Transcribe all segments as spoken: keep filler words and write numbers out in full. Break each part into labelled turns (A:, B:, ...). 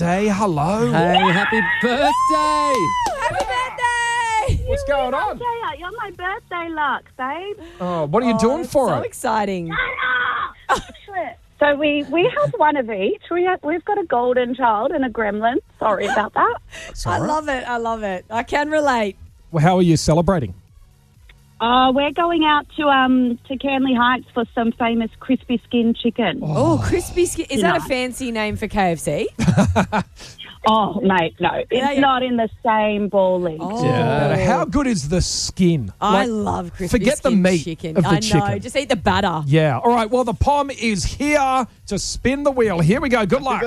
A: Hey, hello.
B: Hey, happy birthday.
C: Happy birthday!
A: What's going on?
D: Jaya, you're my birthday luck, babe.
A: Oh, what are you doing for
C: So
A: it?
C: exciting.
D: So we, we have one of each. We have, we've got a golden child and a gremlin. Sorry about that.
C: I love it. I love it. I can relate.
A: Well, how are you celebrating?
D: Uh, we're going out to um to Canley Heights for some famous crispy skin chicken. Oh,
C: Oh, crispy skin. Is that a
D: Nice.
C: fancy name for K F C?
D: mate, no. It's
C: Yeah, yeah.
D: not in the same ball league.
C: Oh.
A: Yeah. How good is the skin?
C: I
A: Like,
C: love crispy
A: forget the
C: skin
A: meat
C: chicken.
A: of the
C: I know.
A: chicken.
C: Just eat the batter.
A: Yeah. All right. Well, the Pom is here to spin the wheel. Here we go. Good luck.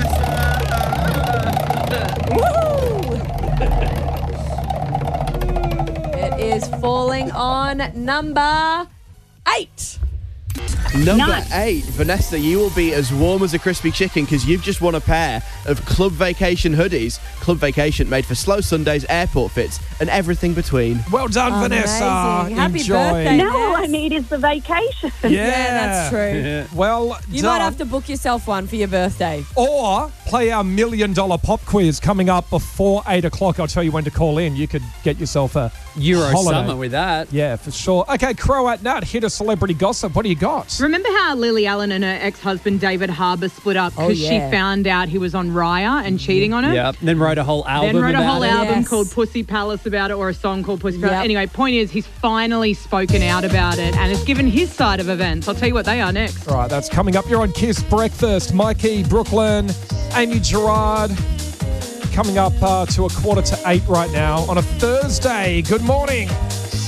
C: It is falling on number eight.
B: Number
D: Nice.
B: eight, Vanessa, you will be as warm as a crispy chicken because you've just won a pair of Club Vacation hoodies. Club Vacation made for slow Sundays, airport fits, and everything between.
A: Well done, Vanessa.
C: Amazing. Happy
A: Enjoy.
C: birthday.
D: Now all I
C: Yes.
D: need is the vacation.
A: Yeah.
C: Yeah, that's true.
A: Well
C: You
A: done.
C: might have to book yourself one for your birthday.
A: Or play our million dollar pop quiz coming up before eight o'clock. I'll tell you when to call in. You could get yourself a
E: Euro
A: holiday.
E: summer with that.
A: Yeah, for sure. Okay, Croat Nut, hit a celebrity gossip. What do you got?
F: Remember how Lily Allen and her ex-husband David Harbour split up
C: Oh,
F: because
C: yeah.
F: she found out he was on Raya and cheating on her?
E: Yep. Then wrote a whole album
F: Then wrote a
E: about
F: whole
E: it.
F: album
C: Yes.
F: called Pussy Palace about it, or a song called Pussy Palace.
C: Yep.
F: Anyway, point is he's finally spoken out about it and has given his side of events. I'll tell you what they are next.
A: All right, that's coming up. You're on Kiss Breakfast. Mikey, Brooklyn, Amy Gerard. Coming up uh, to a quarter to eight right now on a Thursday. Good morning.